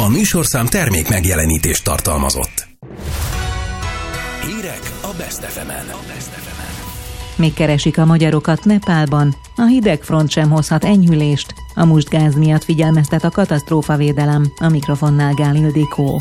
A műsorszám termék megjelenítést tartalmazott. Hírek a Best FM-en. Még keresik a magyarokat Nepálban, a hideg front sem hozhat enyhülést, a mustgáz miatt figyelmeztet a katasztrófavédelem, a mikrofonnál Gál Ildikó.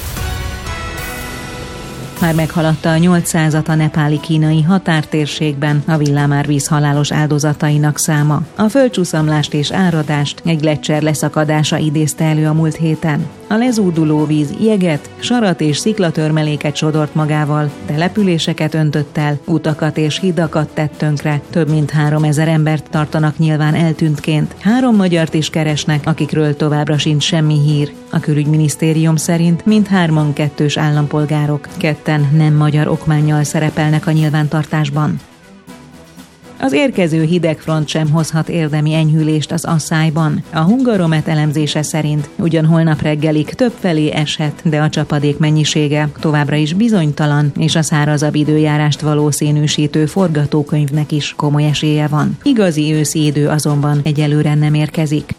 Már meghaladta a 800-at a nepáli-kínai határtérségben a villámárvíz halálos áldozatainak száma. A földcsúszamlást és áradást egy gleccser leszakadása idézte elő a múlt héten. A lezúduló víz jeget, sarat és sziklatörmeléket sodort magával, településeket öntött el, utakat és hidakat tett tönkre, több mint 3000 embert tartanak nyilván eltűntként. 3 magyart is keresnek, akikről továbbra sincs semmi hír. A külügyminisztérium szerint mindhárman kettős állampolgárok, ketten nem magyar okmánnyal szerepelnek a nyilvántartásban. Az érkező hidegfront sem hozhat érdemi enyhülést az Asszályban. A Hungaromet elemzése szerint ugyan holnap reggelig többfelé eshet, de a csapadék mennyisége továbbra is bizonytalan, és a szárazabb időjárást valószínűsítő forgatókönyvnek is komoly esélye van. Igazi őszi idő azonban egyelőre nem érkezik.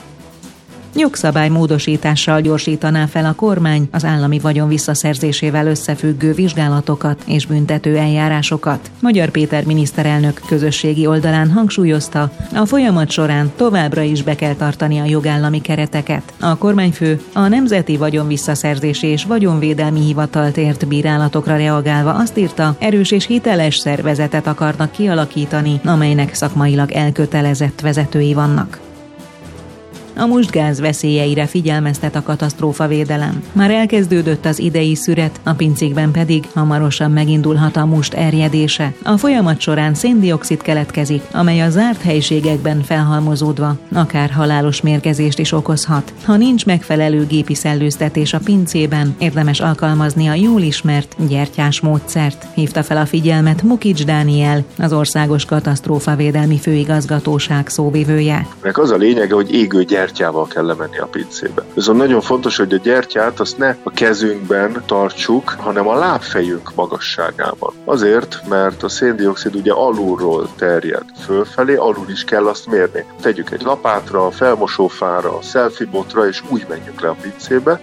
Jogszabálymódosítással gyorsítaná fel a kormány az állami vagyon visszaszerzésével összefüggő vizsgálatokat és büntető eljárásokat. Magyar Péter miniszterelnök közösségi oldalán hangsúlyozta, a folyamat során továbbra is be kell tartani a jogállami kereteket. A kormányfő a Nemzeti Vagyonvisszaszerzési és Vagyonvédelmi Hivatalt ért bírálatokra reagálva azt írta, erős és hiteles szervezetet akarnak kialakítani, amelynek szakmailag elkötelezett vezetői vannak. A mustgáz veszélyeire figyelmeztet a katasztrófavédelem. Már elkezdődött az idei szüret, a pincékben pedig hamarosan megindulhat a must erjedése. A folyamat során széndioxid keletkezik, amely a zárt helységekben felhalmozódva akár halálos mérgezést is okozhat. Ha nincs megfelelő gépi szellőztetés a pincében, érdemes alkalmazni a jól ismert gyertyás módszert. Hívta fel a figyelmet Mukics Dániel, az Országos Katasztrófavédelmi Főigazgatóság szóvivője. Az a lényege, hogy égő gyertyával kell lemenni a pincébe. Viszont nagyon fontos, hogy a gyertyát azt ne a kezünkben tartsuk, hanem a lábfejünk magasságában. Azért, mert a széndioxid ugye alulról terjed fölfelé, alul is kell azt mérni. Tegyük egy lapátra, felmosófára, selfie-botra, és úgy menjünk le a pincébe.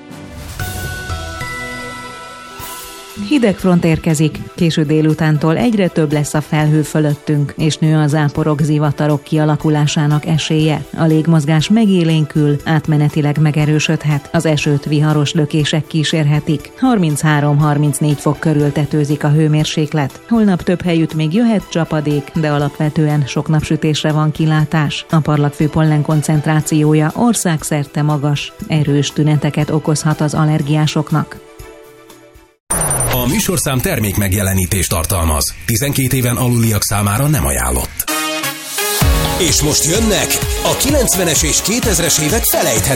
Hidegfront érkezik, késő délutántól egyre több lesz a felhő fölöttünk, és nő a záporok, zivatarok kialakulásának esélye. A légmozgás megélénkül, átmenetileg megerősödhet, az esőt viharos lökések kísérhetik. 33-34 fok körül tetőzik a hőmérséklet. Holnap több helyütt még jöhet csapadék, de alapvetően sok napsütésre van kilátás. A parlagfű pollen koncentrációja országszerte magas, erős tüneteket okozhat az allergiásoknak. A műsorszám termék megjelenítést tartalmaz. 12 éven aluliak számára nem ajánlott. És most jönnek a 90-es és 2000-es évek felejthetetlen